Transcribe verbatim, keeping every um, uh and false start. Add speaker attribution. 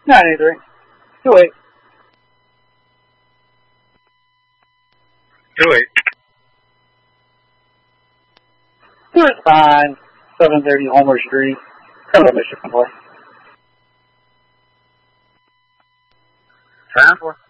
Speaker 1: nine eight three. Two eight.
Speaker 2: Two eight.
Speaker 1: Two is fine. seven thirty Homer Street. Hello, Mister Convoy.
Speaker 2: Time for